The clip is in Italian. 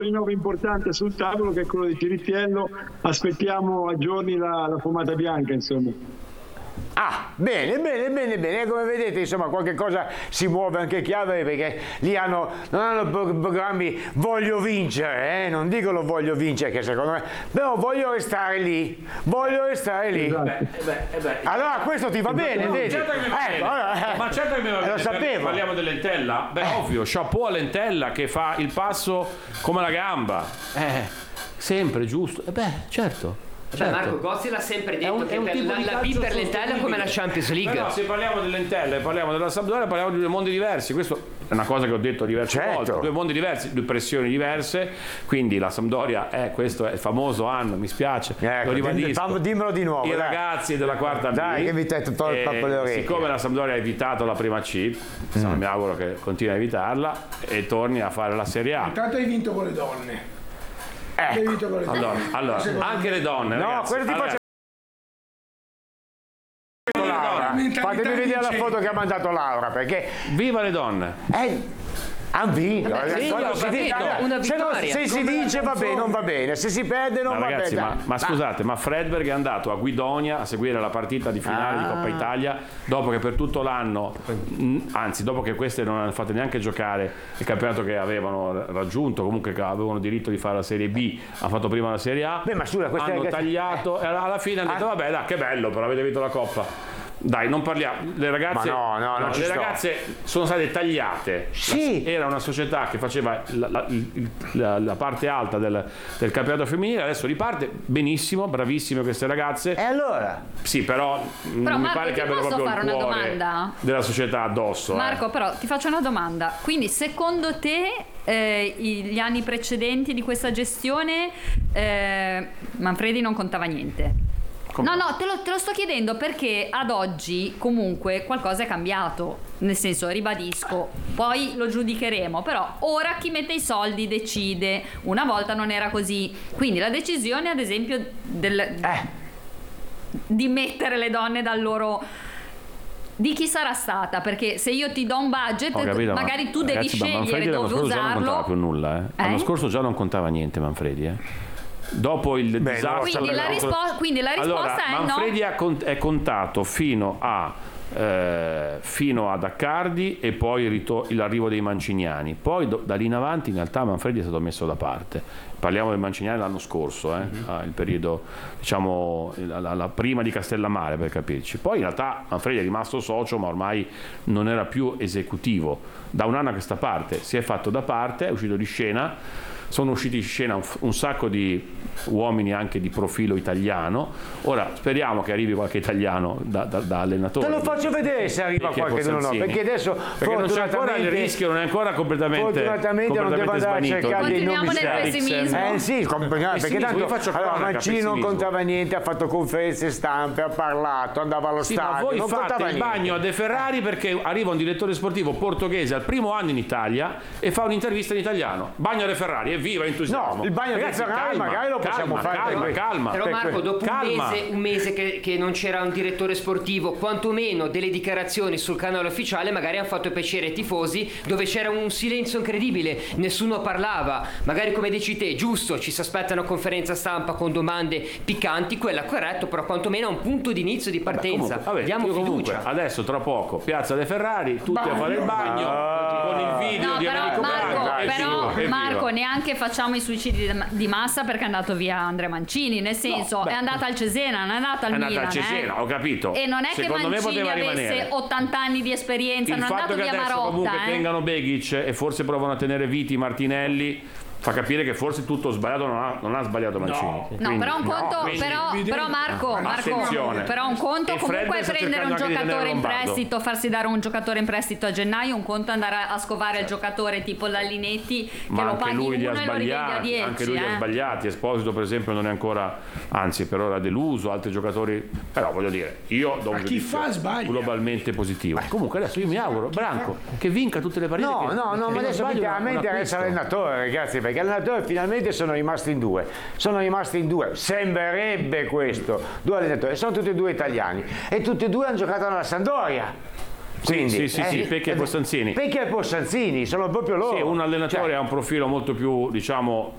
rinnovo importante sul tavolo, che è quello di Tirittiello. Aspettiamo a giorni la pomata bianca, insomma. Ah, bene, come vedete, insomma, qualche cosa si muove anche Chiave, perché lì non hanno programmi voglio vincere, non dicono voglio vincere, che secondo me, però voglio restare lì. Allora questo ti va bene, vedi? Certo che mi va bene. Ma certo che mi va bene, lo sapevo. Parliamo dell'Entella? Beh, ovvio, chapeau all'Entella che fa il passo come la gamba. Sempre giusto. Certo. Certo. Marco Gozzi l'ha sempre detto che la B per l'Entella è come la Champions League. Però se parliamo dell'Entella e parliamo della Sampdoria, parliamo di due mondi diversi. Questo è una cosa che ho detto diverse volte. Due mondi diversi, due pressioni diverse. Quindi la Sampdoria questo è il famoso anno, mi spiace, lo ribadisco. Dimmelo di nuovo. I ragazzi della quarta B. Dai, che mi hai tutto il pappo alle orecchie. Siccome la Sampdoria ha evitato la prima C, mi auguro che continui a evitarla e torni a fare la Serie A. Intanto hai vinto con le donne. Allora, anche le donne, ragazzi, questo ti faccio fatemi vedere la foto che ha mandato Laura, perché viva le donne. hanno vinto. Una vittoria. Se si vince va bene, non va bene, se si perde non va ragazzi, bene. ma scusate, ma Fredberg è andato a Guidonia a seguire la partita di finale di Coppa Italia dopo che per tutto l'anno, anzi dopo che queste non hanno fatto neanche giocare il campionato che avevano raggiunto, comunque che avevano diritto di fare la Serie B, hanno fatto prima la Serie A, hanno tagliato e alla fine hanno detto vabbè dai, che bello, però avete vinto la Coppa. Dai, non parliamo. Le ragazze, le ragazze sono state tagliate. Sì. Era una società che faceva la parte alta del campionato femminile, adesso riparte benissimo, bravissime queste ragazze. E allora? Sì, però non mi pare che abbiano proprio il cuore della società addosso. Marco, però ti faccio una domanda. Quindi, secondo te, gli anni precedenti di questa gestione, Manfredi non contava niente? No, te lo sto chiedendo perché ad oggi comunque qualcosa è cambiato, nel senso, ribadisco, poi lo giudicheremo, però ora chi mette i soldi decide, una volta non era così, quindi la decisione ad esempio di mettere le donne dal loro... di chi sarà stata, perché se io ti do un budget magari tu devi scegliere dove usarlo. L'anno scorso già non contava più nulla, l'anno scorso già non contava niente Manfredi, Dopo il disastro, quindi la risposta è Manfredi è contato fino ad Accardi e poi l'arrivo dei Manciniani, poi da lì in avanti in realtà Manfredi è stato messo da parte. Parliamo del Manciniani l'anno scorso, il periodo, diciamo, la prima di Castellammare, per capirci. Poi in realtà Manfredi è rimasto socio, ma ormai non era più esecutivo. Da un anno a questa parte si è fatto da parte, è uscito di scena. Sono usciti in scena un sacco di uomini anche di profilo italiano. Ora speriamo che arrivi qualche italiano da allenatore. Te lo faccio vedere se arriva qualche uno, perché adesso non c'è ancora il rischio, non è ancora completamente non devo andare a cercare dei nomi. Continuiamo nel pessimismo. Sì, perché tanto Mancini non contava niente, ha fatto conferenze stampe, ha parlato, andava allo stadio. Ma voi fate il bagno a De Ferrari perché arriva un direttore sportivo portoghese al primo anno in Italia e fa un'intervista in italiano. Bagno a De Ferrari, evviva, entusiasmo. No, il bagno di Ferrari magari lo possiamo fare. Calma. Però Marco, dopo un mese che non c'era un direttore sportivo, quantomeno delle dichiarazioni sul canale ufficiale magari hanno fatto piacere ai tifosi, dove c'era un silenzio incredibile, nessuno parlava. Magari, come dici te, giusto, ci si aspetta una conferenza stampa con domande piccanti, quella corretto, però quantomeno un punto di inizio di partenza. Diamo fiducia. Adesso tra poco Piazza De Ferrari, tutti a fare il bagno con il video di Enrico Berardi. Marco, neanche facciamo i suicidi di massa perché è andato via Andrea Mancini, nel senso è andata al Cesena, non è andata al Milan. È andata al Cesena, ho capito. E non è che Mancini avesse 80 anni di esperienza, non è andato via Marotta. Il fatto che adesso comunque tengano Begic e forse provano a tenere Viti, Martinelli, fa capire che forse tutto sbagliato non ha sbagliato Mancini. No, però un conto, però Marco, però un conto comunque è prendere un giocatore in prestito, farsi dare un giocatore in prestito a gennaio, un conto è andare a scovare il giocatore tipo Lallinetti che lo paghi 1 e lo rivendi a 10. Anche lui li ha sbagliati. Esposito per esempio non è ancora, anzi per ora deluso, altri giocatori, però voglio dire, io do un giudizio globalmente positivo. Comunque adesso io mi auguro Branco che vinca tutte le partite. No, ma adesso a me interessa l'allenatore, ragazzi, perché allenatori finalmente sono rimasti in due, sembrerebbe questo, 2 allenatori, sono tutti e 2 italiani e tutti e 2 hanno giocato nella Sampdoria. Quindi, sì, Pecchi e Possanzini. Pecchi e Possanzini sono proprio loro. Sì, un allenatore ha un profilo molto più, diciamo,